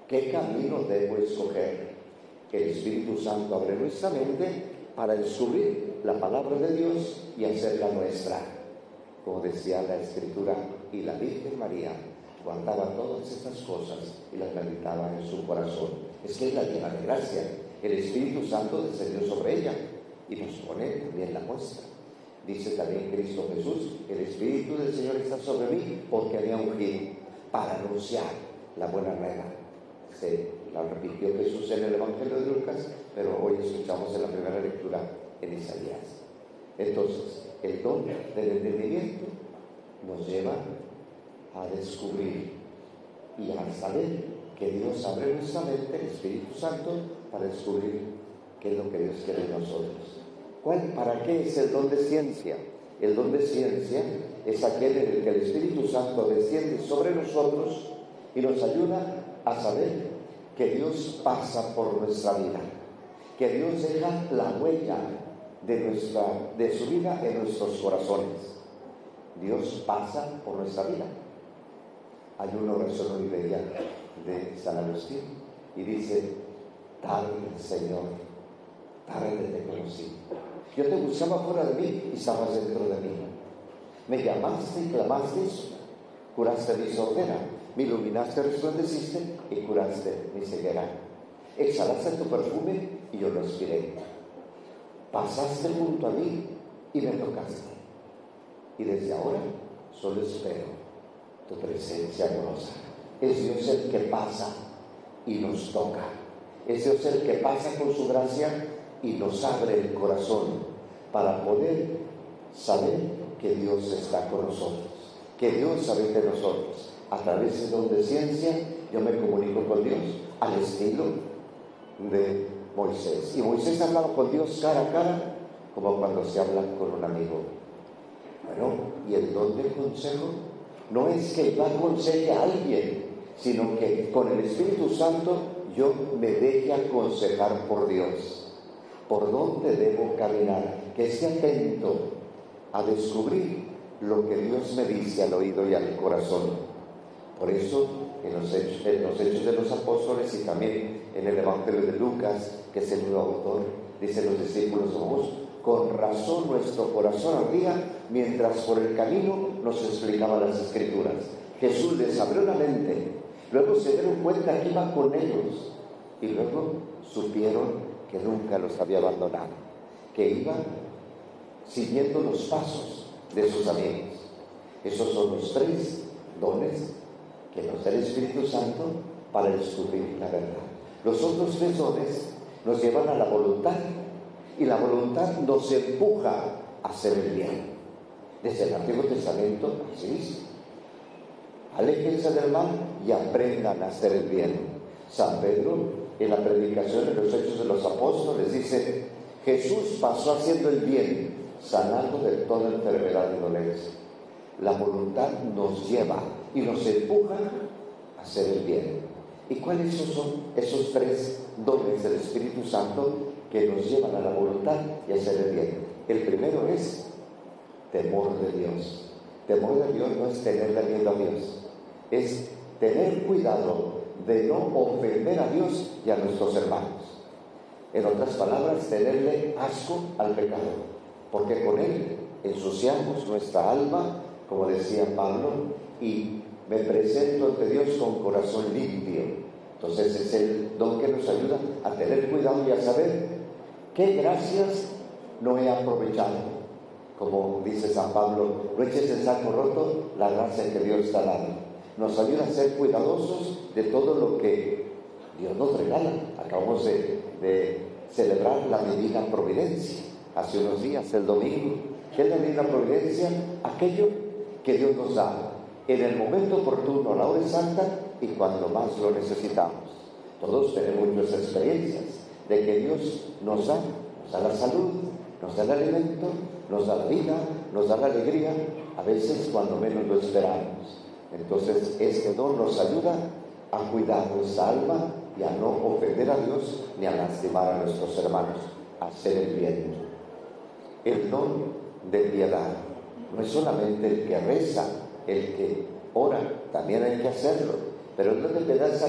¿Qué camino debo escoger? Que el Espíritu Santo abre nuestra mente para descubrir la palabra de Dios y hacerla nuestra. Como decía la Escritura, y la Virgen María guardaba todas estas cosas y las meditaba en su corazón. Es que es la llena de gracia. El Espíritu Santo descendió sobre ella y nos pone también la muestra. Dice también Cristo Jesús: el Espíritu del Señor está sobre mí porque me ha ungido para anunciar la buena nueva. Se la repitió Jesús en el Evangelio de Lucas, pero hoy escuchamos en la primera lectura en Isaías. Entonces, el don del entendimiento nos lleva a descubrir y a saber que Dios abre nuestra mente, el Espíritu Santo, para descubrir qué es lo que Dios quiere de nosotros. ¿Para qué es el don de ciencia? El don de ciencia es aquel en el que el Espíritu Santo desciende sobre nosotros y nos ayuda a saber que Dios pasa por nuestra vida, que Dios deja la huella de su vida en nuestros corazones. Dios pasa por nuestra vida. Hay una oración muy bella de San Agustín y dice: tarde, Señor, tarde te conocí. Yo te buscaba fuera de mí y estabas dentro de mí. Me llamaste y clamaste, curaste mi sordera, me iluminaste, resplandeciste y curaste mi ceguera. Exhalaste tu perfume y yo lo respiré. Pasaste junto a mí y me tocaste. Y desde ahora solo espero tu presencia amorosa. Es Dios el que pasa y nos toca. Es Dios el que pasa con su gracia y nos abre el corazón para poder saber que Dios está con nosotros, que Dios habita en nosotros. A través de don de ciencia yo me comunico con Dios al estilo de Moisés. Y Moisés hablaba con Dios cara a cara, como cuando se habla con un amigo. Bueno, y el don del consejo no es que yo aconseje a alguien, sino que con el Espíritu Santo yo me deje aconsejar por Dios. ¿Por dónde debo caminar? Que esté atento a descubrir lo que Dios me dice al oído y al corazón. Por eso, en los Hechos de los Apóstoles y también en el Evangelio de Lucas, que es el nuevo autor, dicen los discípulos: con razón nuestro corazón ardía mientras por el camino nos explicaba las Escrituras. Jesús les abrió la mente, luego se dieron cuenta que iba con ellos y luego supieron que nunca los había abandonado, que iba siguiendo los pasos de sus amigos. Esos son los tres dones que nos da el Espíritu Santo para descubrir la verdad. Los otros tres dones nos llevan a la voluntad, y la voluntad nos empuja a hacer el bien. Desde el Antiguo Testamento así dice: aléjense del mal y aprendan a hacer el bien. San Pedro, en la predicación de los Hechos de los Apóstoles, dice: Jesús pasó haciendo el bien, sanando de toda enfermedad y dolencia. La voluntad nos lleva y nos empuja a hacer el bien. ¿Y cuáles son esos tres dones del Espíritu Santo que nos llevan a la voluntad y a hacer el bien? El primero es temor de Dios. Temor de Dios no es tenerle miedo a Dios, es tener cuidado de no ofender a Dios y a nuestros hermanos. En otras palabras, tenerle asco al pecado, porque con él ensuciamos nuestra alma, como decía Pablo, y me presento ante Dios con corazón limpio. Entonces es el don que nos ayuda a tener cuidado y a saber qué gracias no he aprovechado. Como dice San Pablo: no eches en saco roto la gracia que Dios está dando. Nos ayuda a ser cuidadosos de todo lo que Dios nos regala. Acabamos de celebrar la Divina Providencia hace unos días, el domingo. ¿Qué es la Divina Providencia? Aquello que Dios nos da en el momento oportuno, a la hora santa y cuando más lo necesitamos. Todos tenemos muchas experiencias de que Dios nos da la salud, nos da el alimento, nos da la vida, nos da la alegría, a veces cuando menos lo esperamos. Entonces este don nos ayuda a cuidar nuestra alma y a no ofender a Dios ni a lastimar a nuestros hermanos, a hacer el bien. El don de piedad no es solamente el que reza, el que ora, también hay que hacerlo, pero el don de piedad es